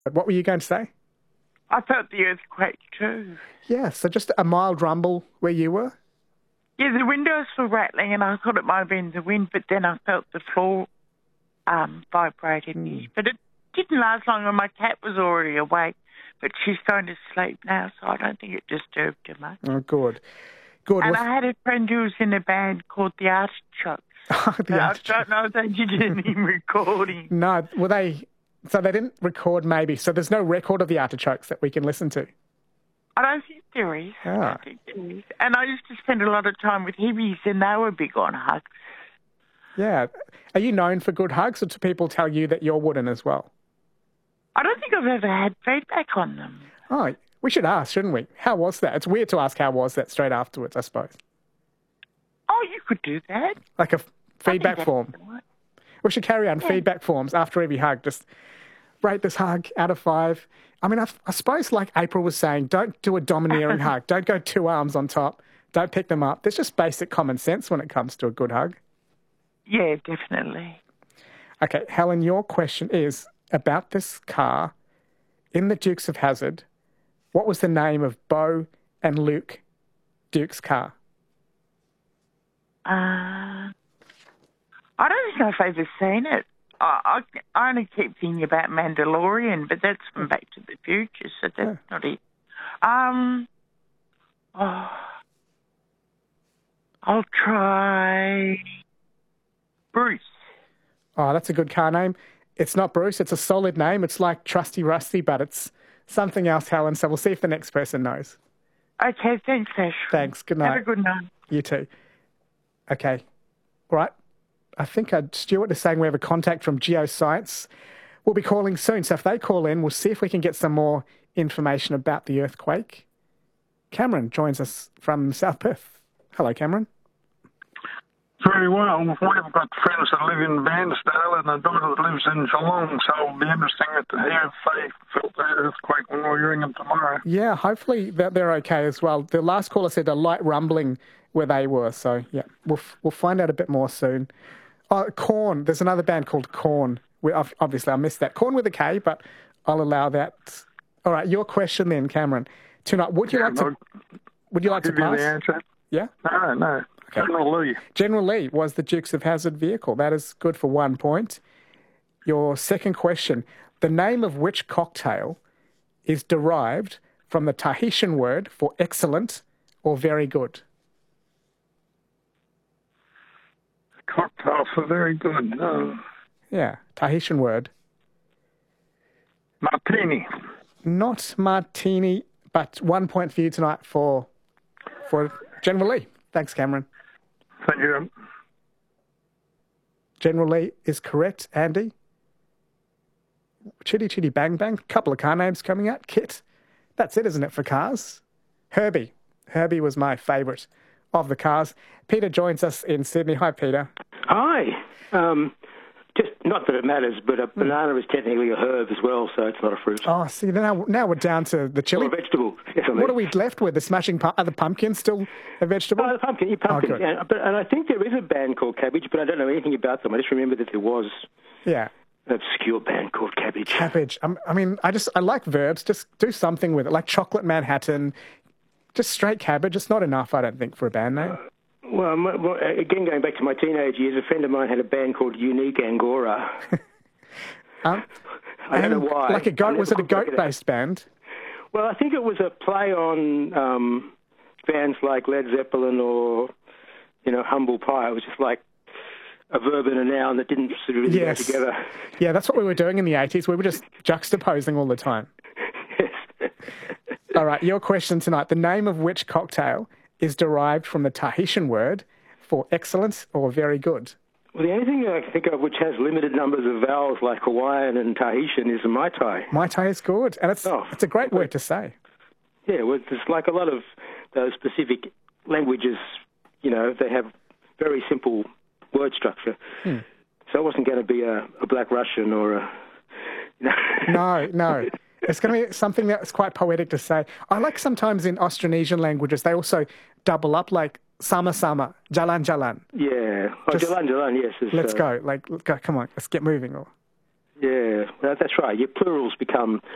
What were you going to say? I felt the earthquake too. Yeah, so just a mild rumble where you were? Yeah, the windows were rattling and I thought it might have been the wind, but then I felt the floor vibrated. But it didn't last long and my cat was already awake, but she's going to sleep now, so I don't think it disturbed her much. Oh, good. Good. And I had a friend who was in a band called the Artichokes. I don't know if they did any recording. No, were they... So they didn't record maybe, so there's no record of the Artichokes that we can listen to? I don't think there is. Oh. I don't think there is. And I used to spend a lot of time with hippies and they were big on hugs. Yeah. Are you known for good hugs, or do people tell you that you're wooden as well? I don't think I've ever had feedback on them. Oh, we should ask, shouldn't we? How was that? It's weird to ask how was that straight afterwards, I suppose. Oh, you could do that. Like a feedback form. We should carry on feedback forms after every hug. Just rate this hug out of 5. I mean, I suppose like April was saying, don't do a domineering hug. Don't go 2 arms on top. Don't pick them up. There's just basic common sense when it comes to a good hug. Yeah, definitely. Okay, Helen, your question is about this car in the Dukes of Hazzard. What was the name of Beau and Luke Duke's car? I don't think I've ever seen it. I only keep thinking about Mandalorian, but that's from Back to the Future, so that's not it. I'll try Bruce. Oh, that's a good car name. It's not Bruce. It's a solid name. It's like Trusty Rusty, but it's something else, Helen. So we'll see if the next person knows. Okay, thanks, Ash. Thanks. Good night. Have a good night. You too. Okay. All right. I think Stuart is saying we have a contact from Geoscience. We'll be calling soon. So if they call in, we'll see if we can get some more information about the earthquake. Cameron joins us from South Perth. Hello, Cameron. Very well. We've got friends that live in Bairnsdale and a daughter that lives in Geelong, so it'll be interesting to hear if they felt the earthquake when we ring them tomorrow. Yeah, hopefully that they're okay as well. The last caller said a light rumbling where they were, so yeah, we'll find out a bit more soon. Oh, Korn. There's another band called Korn. Obviously, I missed that. Korn with a K, but I'll allow that. All right, your question then, Cameron. Tonight, would you like to pass? Give you the answer. Yeah? No. Okay. General Lee. General Lee was the Dukes of Hazzard vehicle. That is good for 1 point. Your second question. The name of which cocktail is derived from the Tahitian word for excellent or very good? Cocktail for very good. No. Yeah, Tahitian word. Martini. Not martini, but 1 point for you tonight for General Lee. Thanks, Cameron. Thank you. General Lee is correct. Andy? Chitty Chitty Bang Bang. Couple of car names coming out. Kit. That's it, isn't it, for cars? Herbie. Herbie was my favourite of the cars. Peter joins us in Sydney. Hi, Peter. Hi. Just not that it matters, but a banana is technically a herb as well, so it's not a fruit. Oh, see, now we're down to the chili. Or a vegetable. Yes, what are we left with? The smashing are the pumpkins still a vegetable? Oh, the pumpkin. Oh, yeah. And I think there is a band called Cabbage, but I don't know anything about them. I just remember that there was an obscure band called Cabbage. Cabbage. I like verbs. Just do something with it, like Chocolate Manhattan. Just straight cabbage. It's not enough, I don't think, for a band name. Well, again, going back to my teenage years, a friend of mine had a band called Unique Angora. I don't know why. Like a goat? Was it a goat-based band? Well, I think it was a play on bands like Led Zeppelin or, Humble Pie. It was just like a verb and a noun that didn't sort of really go together. Yeah, that's what we were doing in the 80s. We were just juxtaposing all the time. Yes. All right, your question tonight. The name of which cocktail is derived from the Tahitian word for excellent or very good? Well, the only thing I can think of which has limited numbers of vowels like Hawaiian and Tahitian is Mai Tai. Mai Tai is good, and it's a great word to say. Yeah, well, it's like a lot of those specific languages, they have very simple word structure. So it wasn't going to be a Black Russian or a... No. It's going to be something that's quite poetic to say. I like sometimes in Austronesian languages, they also double up, like sama-sama, jalan-jalan. Yeah. Oh, jalan-jalan, yes. Let's go. Come on, let's get moving. Yeah, that's right. Your plurals become